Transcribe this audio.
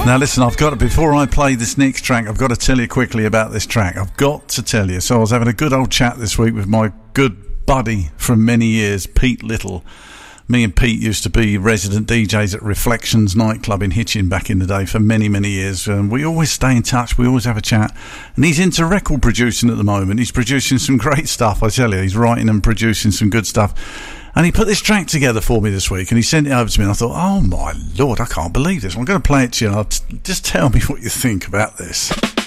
Now listen, before I play this next track, I've got to tell you quickly about this track. I've got to tell you. So I was having a good old chat this week with my good buddy from many years, Pete Little. Me and Pete used to be resident DJs at Reflections nightclub in Hitchin back in the day for many, many years. We always stay in touch. We always have a chat. And he's into record producing at the moment. He's producing some great stuff, I tell you. He's writing and producing some good stuff. And he put this track together for me this week, and he sent it over to me, and I thought, oh my Lord, I can't believe this. I'm going to play it to you, and just tell me what you think about this.